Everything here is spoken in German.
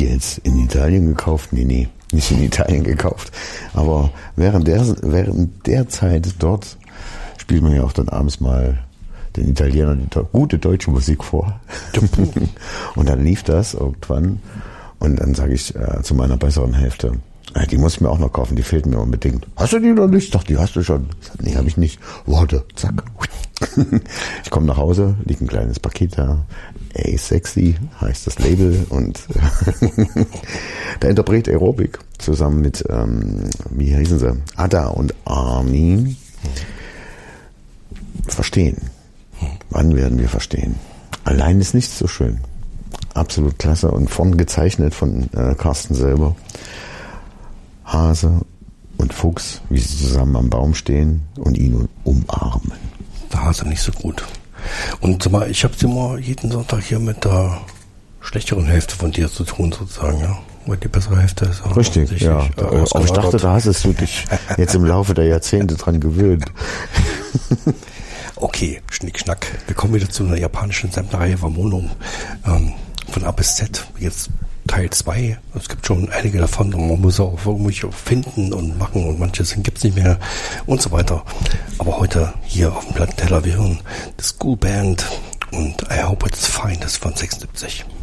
Wie jetzt? In Italien gekauft? Nee, nicht in Italien gekauft. Aber während der Zeit dort spielt man ja auch dann abends mal den Italienern die gute deutsche Musik vor. Und dann lief das irgendwann. Und dann sage ich zu meiner besseren Hälfte, die muss ich mir auch noch kaufen, die fehlt mir unbedingt. Hast du die noch nicht? Doch, die hast du schon. Ich sag, nee, habe ich nicht. Warte, zack. Ich komme nach Hause, liegt ein kleines Paket da. Ey, sexy heißt das Label. Und der Interpret Aerobic zusammen mit, wie hießen sie? Ada und Armin. Verstehen. Wann werden wir verstehen? Allein ist nichts so schön. Absolut klasse und vorn gezeichnet von Carsten selber. Hase und Fuchs, wie sie zusammen am Baum stehen und ihn umarmen. Der Hase nicht so gut. Und sag mal, ich habe immer jeden Sonntag hier mit der schlechteren Hälfte von dir zu tun, sozusagen, ja. Weil die bessere Hälfte ist auch richtig, ja. Aber ich dachte, da hast du dich jetzt im Laufe der Jahrzehnte dran gewöhnt. Okay, Schnickschnack. Wir kommen wieder zu einer japanischen Sammlerreihe Wamono. Von A bis Z. Jetzt Teil 2. Es gibt schon einige davon und man muss auch irgendwelche finden und machen und manches gibt's nicht mehr und so weiter. Aber heute hier auf dem Plattenteller, wir hören The School Band und I Hope It's Fine, das ist von 76.